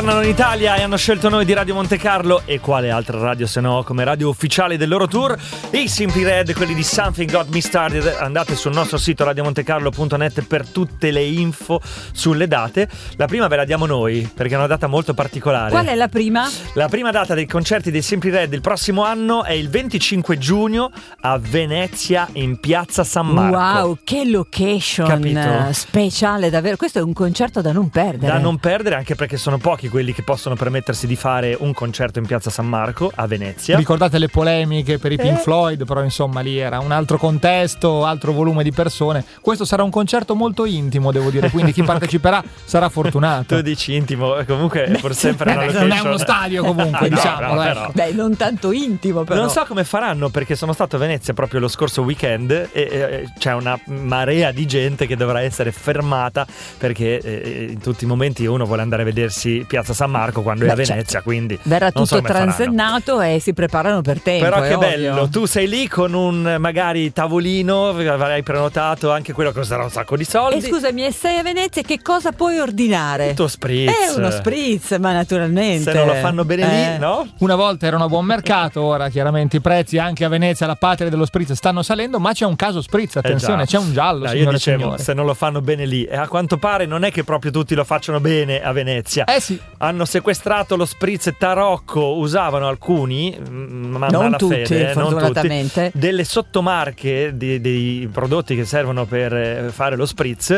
tornano in Italia e hanno scelto noi di Radio Monte Carlo, e quale altra radio se no come radio ufficiale del loro tour, i Simply Red, quelli di Something Got Me Started. Andate sul nostro sito radiomontecarlo.net per tutte le info sulle date. La prima ve la diamo noi perché è una data molto particolare. Qual è la prima? La prima data dei concerti dei Simply Red il prossimo anno è il 25 giugno a Venezia in Piazza San Marco. Wow, che location. Capito? Speciale davvero. Questo è un concerto da non perdere. Da non perdere, anche perché sono pochi quelli che possono permettersi di fare un concerto in Piazza San Marco a Venezia. Ricordate le polemiche per i Pink Floyd, però insomma lì era un altro contesto, altro volume di persone. Questo sarà un concerto molto intimo, devo dire, quindi chi parteciperà sarà fortunato. Tu dici intimo, comunque è pur sempre una location. Non è uno stadio comunque, diciamolo. No, però. Beh, non tanto intimo però. Non so come faranno, perché sono stato a Venezia proprio lo scorso weekend e c'è una marea di gente che dovrà essere fermata perché in tutti i momenti uno vuole andare a vedersi Piazza San Marco quando è a Venezia, certo. quindi verrà non tutto so come transennato e si preparano per tempo. Però che ovvio. bello, tu sei lì con un magari tavolino, avrai prenotato, anche quello costerà un sacco di soldi. E scusami, e sei a Venezia, che cosa puoi ordinare? Tutto spritz. È uno spritz, ma naturalmente. Se non lo fanno bene lì, no? Una volta erano a buon mercato, ora chiaramente i prezzi anche a Venezia, la patria dello spritz, stanno salendo, ma c'è un caso spritz, attenzione, c'è un giallo, no, signore io dicevo, e signori. se non lo fanno bene lì, e a quanto pare non è che proprio tutti lo facciano bene a Venezia. Sì. Hanno sequestrato lo spritz Tarocco, usavano alcuni, ma non malafede, tutti, fortunatamente, non tutti, delle sottomarche dei prodotti che servono per fare lo spritz,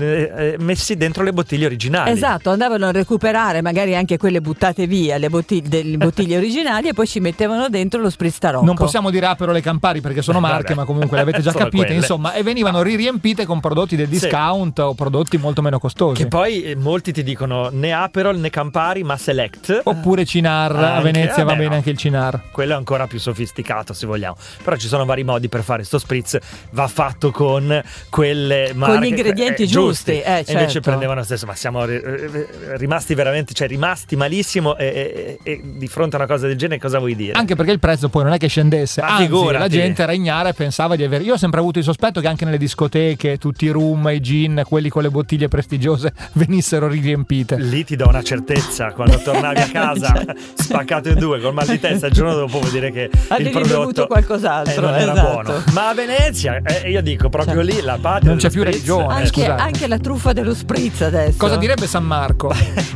messi dentro le bottiglie originali. Esatto, andavano a recuperare magari anche quelle buttate via, le bottiglie originali, e poi ci mettevano dentro lo spritz Tarocco. Non possiamo dire Aperol e Campari perché sono marche, ma comunque le avete già Sono capite, quelle. insomma, e venivano riempite con prodotti del discount o prodotti molto meno costosi. Che poi molti ti dicono né Aperol né Campari, ma Select. Oppure Cinar, a Venezia va bene anche il Cinar. Quello è ancora più sofisticato, se vogliamo. Però ci sono vari modi per fare sto spritz. Va fatto con quelle marche, con gli ingredienti giusti. E invece certo. prendevano stesso. Ma siamo rimasti veramente, cioè rimasti malissimo. E di fronte a una cosa del genere, cosa vuoi dire? Anche perché il prezzo poi non è che scendesse, Ma anzi figurati. la gente era ignara e pensava di avere. Io ho sempre avuto il sospetto che anche nelle discoteche tutti i rum, i gin, quelli con le bottiglie prestigiose venissero riempite. Lì ti do una certezza, quando tornavi a casa spaccato in due col mal di testa, il giorno dopo vuol dire che avevi il prodotto bevuto qualcos'altro, non era esatto. buono. Ma a Venezia, io dico proprio lì la patria Non c'è dello più spritz. religione. Anche la truffa dello spritz adesso. Cosa direbbe San Marco?